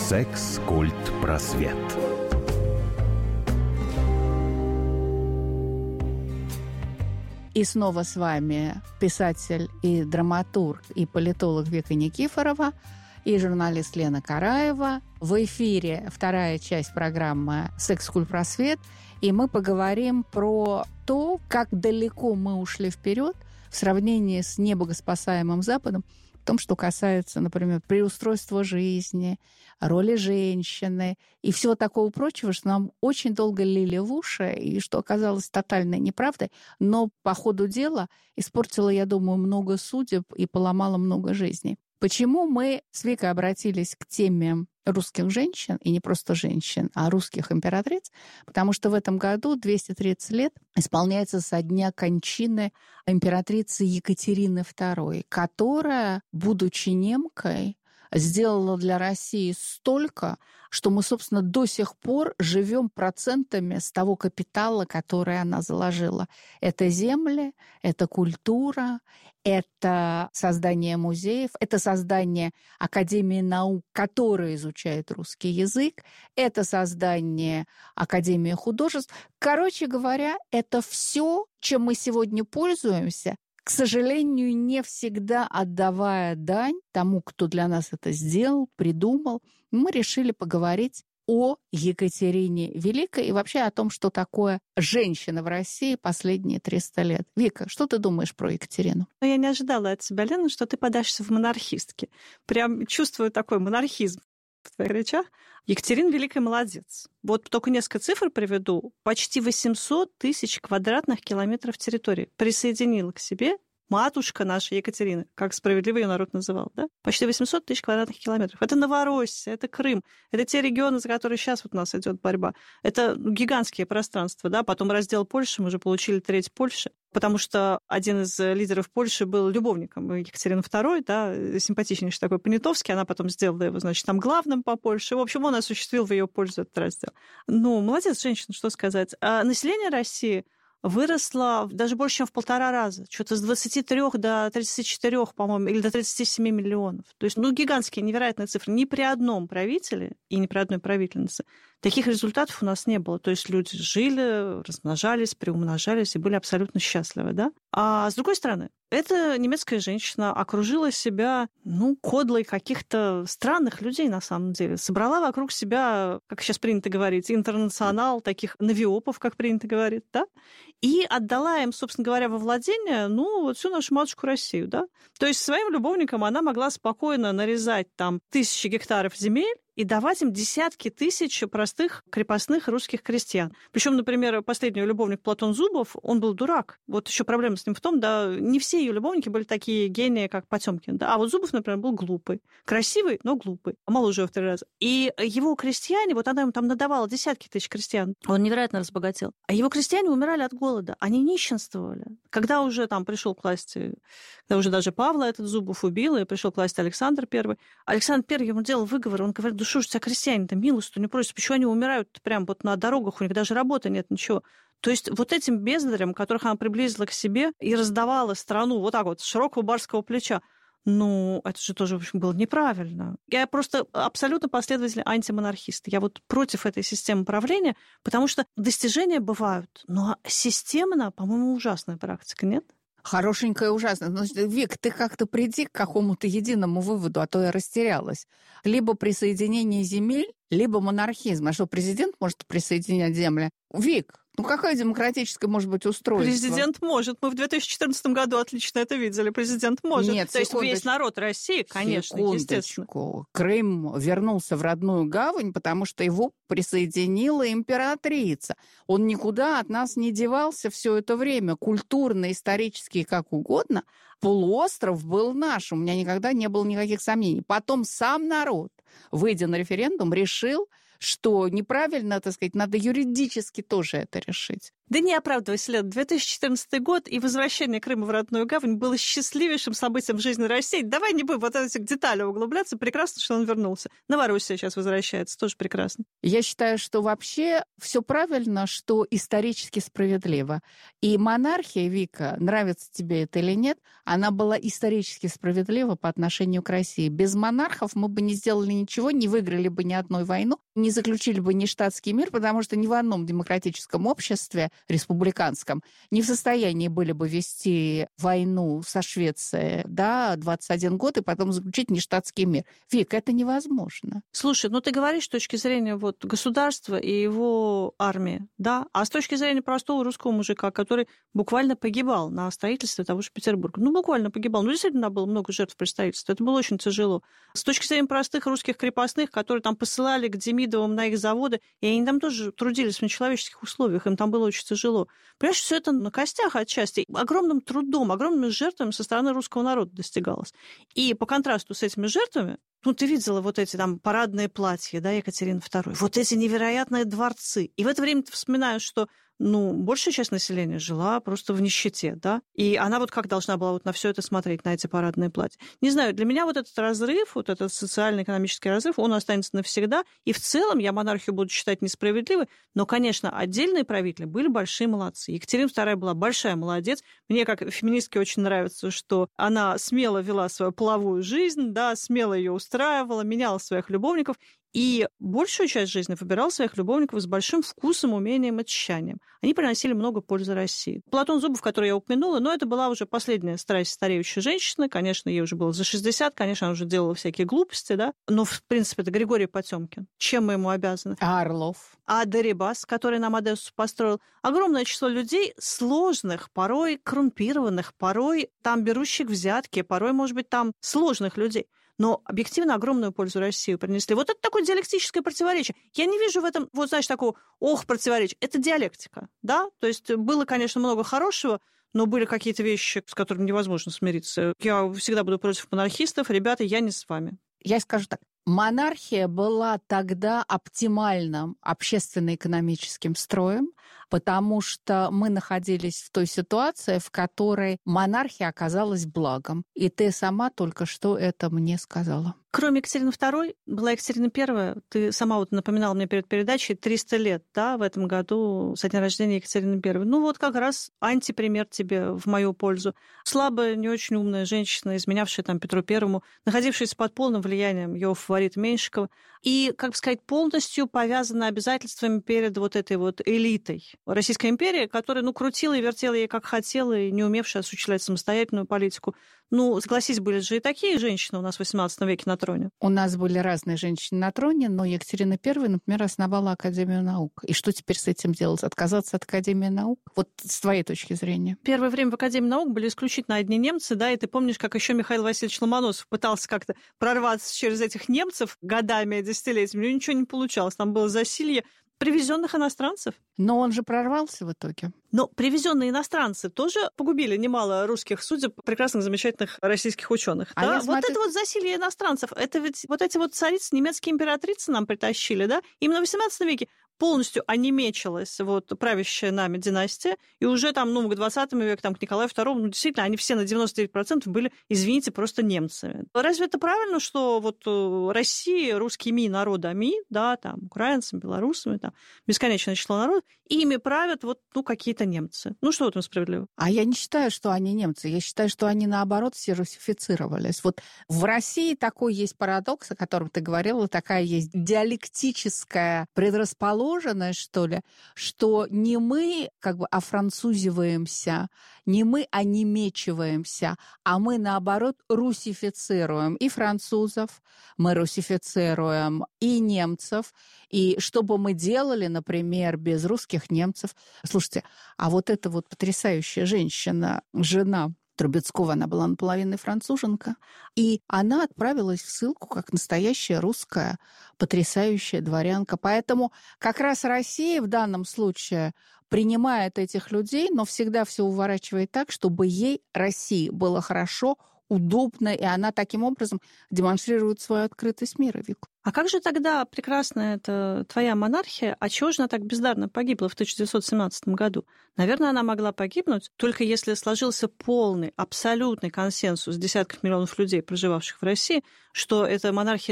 Секс-культ просвет. И снова с вами писатель и драматург, и политолог Вика Никифорова, и журналист Лена Караева. В эфире вторая часть программы «Секс-культ просвет», и мы поговорим про то, как далеко мы ушли вперед в сравнении с небогоспасаемым Западом, в том, что касается, например, переустройства жизни, роли женщины и всего такого прочего, что нам очень долго лили в уши, и что оказалось тотальной неправдой, но по ходу дела испортило, я думаю, много судеб и поломало много жизней. Почему мы с Викой обратились к теме русских женщин, и не просто женщин, а русских императриц? Потому что в этом году 230 лет исполняется со дня кончины императрицы Екатерины II, которая, будучи немкой, сделала для России столько, что мы, собственно, до сих пор живем процентами с того капитала, который она заложила. Это земли, это культура, это создание музеев, это создание Академии наук, которая изучает русский язык, это создание Академии художеств. Короче говоря, это все, чем мы сегодня пользуемся, к сожалению, не всегда отдавая дань тому, кто для нас это сделал, придумал. Мы решили поговорить о Екатерине Великой и вообще о том, что такое женщина в России последние 300 лет. Вика, что ты думаешь про Екатерину? Я не ожидала от тебя, Лена, что ты подашься в монархистки. Прям чувствую такой монархизм в твоих речах. Екатерина Великая молодец. Вот только несколько цифр приведу. Почти 800 тысяч квадратных километров территории присоединила к себе матушка наша Екатерина, как справедливо ее народ называл, да? Почти 800 тысяч квадратных километров. Это Новороссия, это Крым, это те регионы, за которые сейчас вот у нас идет борьба. Это гигантские пространства, да? Потом раздел Польши, мы уже получили треть Польши, потому что один из лидеров Польши был любовником Екатерины II, да, симпатичнейший такой Понятовский, она потом сделала его, значит, там главным по Польше. В общем, он осуществил в ее пользу этот раздел. Ну, молодец женщина, что сказать. А население России выросла даже больше, чем в 1,5 раза. Что-то с 23 до 34, по-моему, или до 37 миллионов. То есть, гигантские, невероятные цифры. Ни при одном правителе и ни при одной правительнице таких результатов у нас не было. То есть люди жили, размножались, приумножались и были абсолютно счастливы, да? А с другой стороны, эта немецкая женщина окружила себя, кодлой каких-то странных людей, на самом деле. Собрала вокруг себя, как сейчас принято говорить, интернационал, таких навиопов, как принято говорить, да? И отдала им, собственно говоря, во владение, всю нашу матушку Россию, да? То есть своим любовникам она могла спокойно нарезать там тысячи гектаров земель и давать им десятки тысяч простых крепостных русских крестьян. Причем, например, последний любовник Платон Зубов, он был дурак. Вот еще проблема с ним в том, да, не все ее любовники были такие гении, как Потемкин, да, а вот Зубов, например, был глупый. Красивый, но глупый. Мало уже в 3 раза. И его крестьяне, вот она ему там надавала десятки тысяч крестьян, он невероятно разбогател. А его крестьяне умирали от голода, они нищенствовали. Когда уже там пришел к власти, когда уже даже Павла этот Зубов убил, и пришел к власти Александр I, Александр I ему делал выговор, он говорит: что ж у тебя крестьяне-то милостыню не просят, почему они умирают прям вот на дорогах, у них даже работы нет, ничего. То есть вот этим бездарям, которых она приблизила к себе и раздавала страну вот так вот, с широкого барского плеча, это же тоже, в общем, было неправильно. Я просто абсолютно последовательный антимонархист. Я вот против этой системы правления, потому что достижения бывают, но системно, по-моему, ужасная практика, нет? Хорошенькая, ужасно. Вик, ты как-то приди к какому-то единому выводу, а то я растерялась. Либо присоединение земель, либо монархизм. А что, президент может присоединять земли? Вик, какое демократическое может быть устройство? Президент может. Мы в 2014 году отлично это видели. Президент может. Нет, то есть весь народ России, конечно, естественно. Крым вернулся в родную гавань, потому что его присоединила императрица. Он никуда от нас не девался все это время. Культурно, исторически, как угодно. Полуостров был наш. У меня никогда не было никаких сомнений. Потом сам народ, выйдя на референдум, решил, что неправильно, так сказать, надо юридически тоже это решить. Да не оправдывайся, Лен. 2014 год и возвращение Крыма в родную гавань было счастливейшим событием в жизни России. Давай не будем вот этих деталей углубляться. Прекрасно, что он вернулся. Новороссия сейчас возвращается. Тоже прекрасно. Я считаю, что вообще все правильно, что исторически справедливо. И монархия, Вика, нравится тебе это или нет, она была исторически справедлива по отношению к России. Без монархов мы бы не сделали ничего, не выиграли бы ни одной войну, не заключили бы ни штатский мир, потому что ни в одном демократическом обществе республиканском не в состоянии были бы вести войну со Швецией, 21 год, и потом заключить нештатский мир. Вик, это невозможно. Слушай, ты говоришь с точки зрения государства и его армии, да? А с точки зрения простого русского мужика, который буквально погибал на строительстве того же Петербурга. Буквально погибал. Действительно, было много жертв при строительстве. Это было очень тяжело. С точки зрения простых русских крепостных, которые там посылали к Демидовым на их заводы, и они там тоже трудились в нечеловеческих условиях, им там было очень тяжело. Понимаешь, все это на костях отчасти, огромным трудом, огромными жертвами со стороны русского народа достигалось. И по контрасту с этими жертвами, ты видела вот эти там парадные платья, Екатерины II, вот эти невероятные дворцы. И в это время ты вспоминаешь, что большая часть населения жила просто в нищете, и она как должна была на все это смотреть, на эти парадные платья. Не знаю, для меня этот разрыв, этот социально-экономический разрыв, он останется навсегда, и в целом я монархию буду считать несправедливой, но, конечно, отдельные правители были большие молодцы. Екатерина II была большая молодец. Мне, как феминистке, очень нравится, что она смело вела свою половую жизнь, смело ее устраивала, меняла своих любовников, и большую часть жизни выбирал своих любовников с большим вкусом, умением и тщанием. Они приносили много пользы России. Платон Зубов, который я упомянула, но это была уже последняя стареющая женщина. Конечно, ей уже было за 60, конечно, она уже делала всякие глупости, но, в принципе, это Григорий Потемкин. Чем мы ему обязаны? А Орлов? А Дерибас, который нам Одессу построил. Огромное число людей сложных, порой коррумпированных, порой там берущих взятки, порой, может быть, там сложных людей. Но объективно огромную пользу России принесли. Вот это такое диалектическое противоречие. Я не вижу в этом, такого противоречия. Это диалектика, То есть было, конечно, много хорошего, но были какие-то вещи, с которыми невозможно смириться. Я всегда буду против монархистов. Ребята, я не с вами. Я скажу так. Монархия была тогда оптимальным общественно-экономическим строем, потому что мы находились в той ситуации, в которой монархия оказалась благом. И ты сама только что это мне сказала. Кроме Екатерины II, была Екатерина I. Ты сама напоминала мне перед передачей 300 лет, в этом году со дня рождения Екатерины I. Как раз антипример тебе в мою пользу. Слабая, не очень умная женщина, изменявшая Петру I, находившаяся под полным влиянием его фаворита Меньшикова, и, полностью повязана обязательствами перед этой элитой Российской империи, которая, крутила и вертела ей как хотела, и не умевшая осуществлять самостоятельную политику. Согласись, были же и такие женщины у нас в XVIII веке на троне. У нас были разные женщины на троне, но Екатерина I, например, основала Академию наук. И что теперь с этим делать? Отказаться от Академии наук? С твоей точки зрения. Первое время в Академии наук были исключительно одни немцы, и ты помнишь, как еще Михаил Васильевич Ломоносов пытался как-то прорваться через этих немцев годами, десятилетиями. У него ничего не получалось. Там было засилье привезенных иностранцев. Но он же прорвался в итоге. Но привезенные иностранцы тоже погубили немало русских судеб, прекрасных, замечательных российских ученых. Это засилье иностранцев. Это ведь эти царицы, немецкие императрицы нам притащили, Именно в XVIII веке полностью онемечилась правящая нами династия, и уже к XX веку, к Николаю II, действительно, они все на 99% были, извините, просто немцами. Разве это правильно, что Россия, русские народами, украинцами, белорусами, бесконечное число народов, ими правят какие-то немцы. Что в этом справедливо? А я не считаю, что они немцы. Я считаю, что они, наоборот, все русифицировались. В России такой есть парадокс, о котором ты говорила, такая есть диалектическая предрасположенность, что ли, что не мы офранцузиваемся, не мы онемечиваемся, а мы, наоборот, русифицируем и французов, мы русифицируем и немцев. И что бы мы делали, например, без русских немцев? Слушайте, а эта потрясающая женщина, жена Трубецкого, она была наполовину француженка, и она отправилась в ссылку как настоящая русская потрясающая дворянка. Поэтому как раз Россия в данном случае принимает этих людей, но всегда все уворачивает так, чтобы ей, России, было хорошо удобно, и она таким образом демонстрирует свою открытость мира, Вика. А как же тогда прекрасная эта твоя монархия, а чего же она так бездарно погибла в 1917 году? Наверное, она могла погибнуть только если сложился полный, абсолютный консенсус десятков миллионов людей, проживавших в России, что эта монархия